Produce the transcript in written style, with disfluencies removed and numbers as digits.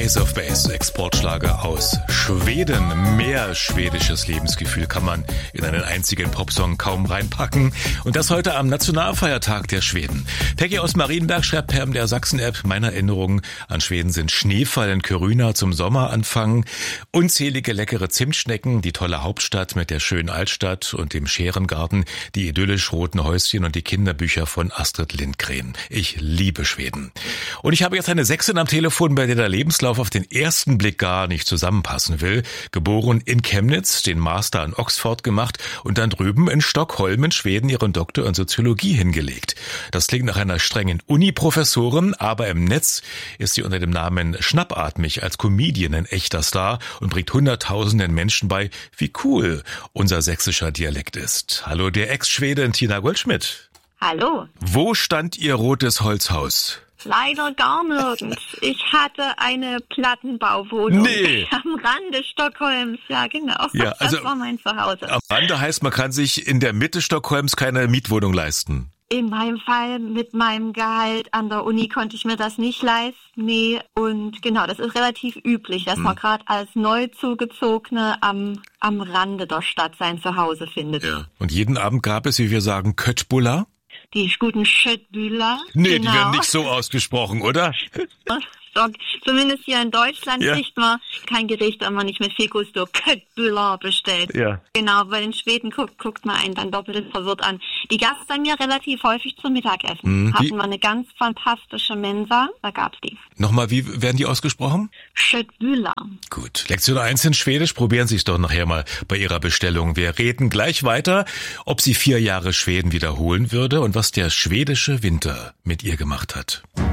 Ace of Base, Exportschlager aus Schweden. Mehr schwedisches Lebensgefühl kann man in einen einzigen Popsong kaum reinpacken. Und das heute am Nationalfeiertag der Schweden. Peggy aus Marienberg schreibt per der Sachsen-App: Meine Erinnerungen an Schweden sind Schneefall in Kiruna zum Sommeranfang, unzählige leckere Zimtschnecken, die tolle Hauptstadt mit der schönen Altstadt und dem Scherengarten, die idyllisch roten Häuschen und die Kinderbücher von Astrid Lindgren. Ich liebe Schweden. Und ich habe jetzt eine Sächsin am Telefon, bei der der Lebenslauf auf den ersten Blick gar nicht zusammenpassen will. Geboren in Chemnitz, den Master in Oxford gemacht und dann drüben in Stockholm in Schweden ihren Doktor in Soziologie hingelegt. Das klingt nach einer strengen Uni-Professorin, aber im Netz ist sie unter dem Namen Schnappatmig als Comedian ein echter Star und bringt Hunderttausenden Menschen bei, wie cool unser sächsischer Dialekt ist. Hallo, der Ex-Schwedin Tina Goldschmidt. Hallo. Wo stand Ihr rotes Holzhaus? Leider gar nirgends. Ich hatte eine Plattenbauwohnung am Rande Stockholms. Ja, genau. Ja, also das war mein Zuhause. Am Rande heißt, man kann sich in der Mitte Stockholms keine Mietwohnung leisten. In meinem Fall mit meinem Gehalt an der Uni konnte ich mir das nicht leisten. Nee, und genau, das ist relativ üblich, dass man gerade als Neuzugezogene am Rande der Stadt sein Zuhause findet. Ja. Und jeden Abend gab es, wie wir sagen, Köttbullar? Die guten Schöttbühler. Nee, genau. Die werden nicht so ausgesprochen, oder? Zumindest hier in Deutschland kriegt man kein Gericht, wenn man nicht mit viel Gusto Köttbullar bestellt. Ja. Genau, weil in Schweden guckt man einen dann doppelt verwirrt an. Die gab es bei mir relativ häufig zum Mittagessen. Hatten wir eine ganz fantastische Mensa, da gab's die. Nochmal, wie werden die ausgesprochen? Köttbullar. Gut, Lektion 1 in Schwedisch, probieren Sie es doch nachher mal bei Ihrer Bestellung. Wir reden gleich weiter, ob sie 4 Jahre Schweden wiederholen würde und was der schwedische Winter mit ihr gemacht hat.